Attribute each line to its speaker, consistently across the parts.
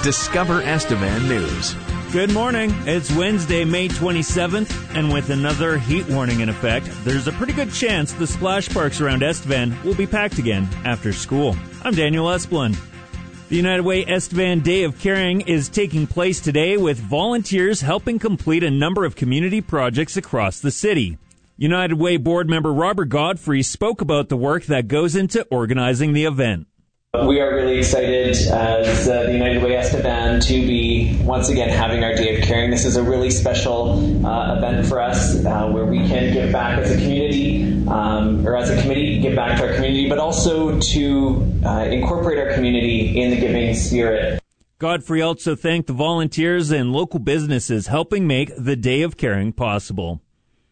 Speaker 1: Discover Estevan News.
Speaker 2: Good morning. It's Wednesday, May 27th, and with another heat warning in effect, there's a pretty good chance the splash parks around Estevan will be packed again after school. I'm Daniel Esplin. The United Way Estevan Day of Caring is taking place today with volunteers helping complete a number of community projects across the city. United Way board member Robert Godfrey spoke about the work that goes into organizing the event.
Speaker 3: We are really excited as the United Way Estevan to be once again having our Day of Caring. This is a really special event for us where we can give back as a community or as a committee, give back to our community, but also to incorporate our community in the giving spirit.
Speaker 2: Godfrey also thanked the volunteers and local businesses helping make the Day of Caring possible.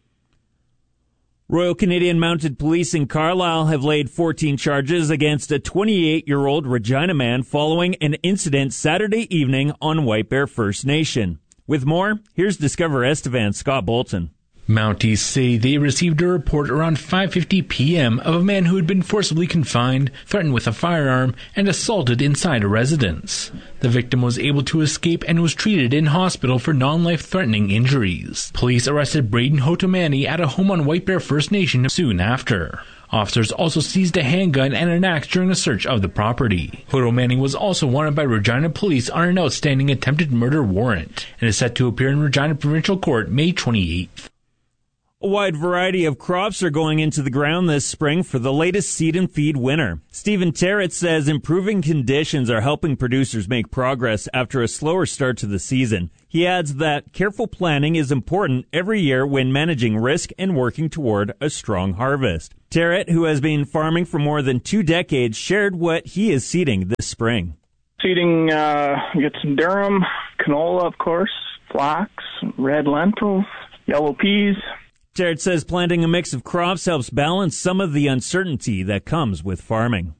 Speaker 2: Royal Canadian Mounted Police in Carlisle have laid 14 charges against a 28-year-old Regina man following an incident Saturday evening on White Bear First Nation. With more, here's Discover Estevan's Scott Bolton.
Speaker 4: Mounties say they received a report around 5:50 p.m. of a man who had been forcibly confined, threatened with a firearm, and assaulted inside a residence. The victim was able to escape and was treated in hospital for non-life-threatening injuries. Police arrested Braden Hotomani at a home on White Bear First Nation soon after. Officers also seized a handgun and an axe during a search of the property. Hotomani was also wanted by Regina Police on an outstanding attempted murder warrant and is set to appear in Regina Provincial Court May 28th.
Speaker 2: A wide variety of crops are going into the ground this spring for the latest seed and feed winter. Stephen Terrett says improving conditions are helping producers make progress after a slower start to the season. He adds that careful planning is important every year when managing risk and working toward a strong harvest. Terrett, who has been farming for more than 2 decades, shared what he is seeding this spring.
Speaker 5: Seeding, get some durum, canola, of course, flax, red lentils, yellow peas.
Speaker 2: Terrett says planting a mix of crops helps balance some of the uncertainty that comes with farming.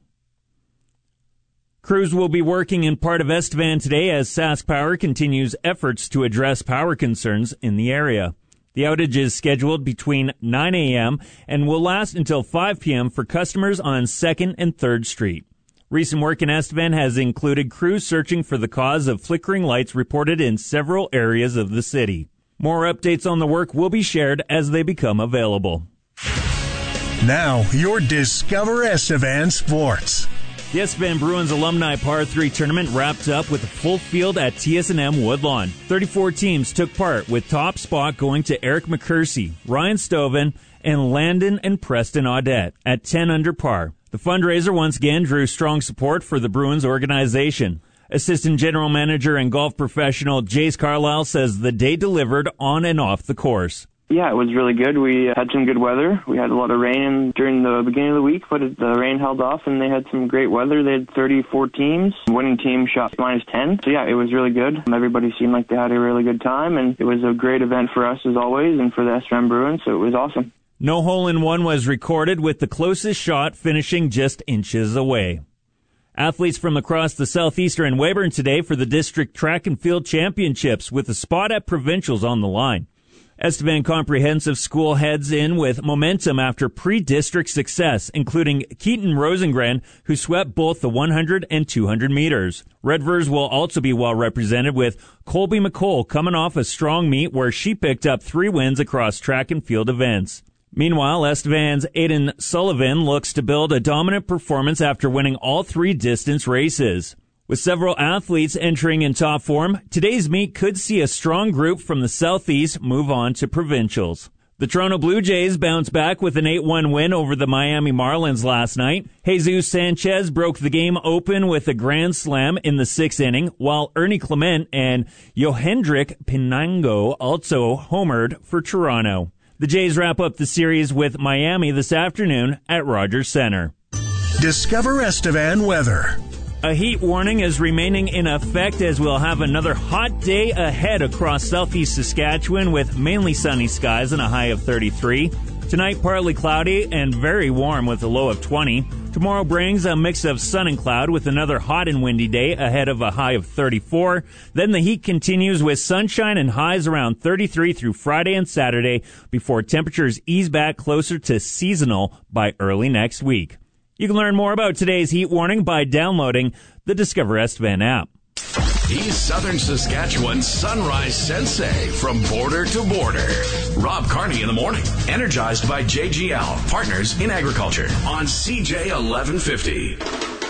Speaker 2: Crews will be working in part of Estevan today as Sask Power continues efforts to address power concerns in the area. The outage is scheduled between 9 a.m. and will last until 5 p.m. for customers on 2nd and 3rd Street. Recent work in Estevan has included crews searching for the cause of flickering lights reported in several areas of the city. More updates on the work will be shared as they become available.
Speaker 6: Now, your Discover Estevan Sports.
Speaker 2: The Estevan Bruins Alumni Par 3 tournament wrapped up with a full field at TSN-M Woodlawn. 34 teams took part, with top spot going to Eric McCursey, Ryan Stoven, and Landon and Preston Audette at 10 under par. The fundraiser once again drew strong support for the Bruins organization. Assistant General Manager and golf professional Jace Carlisle says the day delivered on and off the course.
Speaker 7: Yeah, it was really good. We had some good weather. We had a lot of rain during the beginning of the week, but the rain held off and they had some great weather. They had 34 teams. The winning team shot -10. So yeah, it was really good. Everybody seemed like they had a really good time, and it was a great event for us as always and for the Estevan Bruins, so it was awesome.
Speaker 2: No hole-in-one was recorded, with the closest shot finishing just inches away. Athletes from across the Southeastern and Weyburn today for the District Track and Field Championships, with a spot at Provincials on the line. Estevan Comprehensive School heads in with momentum after pre-district success, including Keaton Rosengren, who swept both the 100 and 200 meters. Redvers will also be well represented, with Colby McCole coming off a strong meet where she picked up 3 wins across track and field events. Meanwhile, Estevan's Aiden Sullivan looks to build a dominant performance after winning all 3 distance races. With several athletes entering in top form, today's meet could see a strong group from the Southeast move on to Provincials. The Toronto Blue Jays bounced back with an 8-1 win over the Miami Marlins last night. Jesus Sanchez broke the game open with a grand slam in the 6th inning, while Ernie Clement and Yohendrick Pinango also homered for Toronto. The Jays wrap up the series with Miami this afternoon at Rogers Center.
Speaker 6: Discover Estevan weather.
Speaker 2: A heat warning is remaining in effect as we'll have another hot day ahead across southeast Saskatchewan with mainly sunny skies and a high of 33. Tonight, partly cloudy and very warm with a low of 20. Tomorrow brings a mix of sun and cloud with another hot and windy day ahead of a high of 34. Then the heat continues with sunshine and highs around 33 through Friday and Saturday before temperatures ease back closer to seasonal by early next week. You can learn more about today's heat warning by downloading the Discover Estevan app.
Speaker 8: He's Southern Saskatchewan's Sunrise Sensei from border to border. Rob Carney in the morning. Energized by JGL, partners in agriculture on CJ 1150.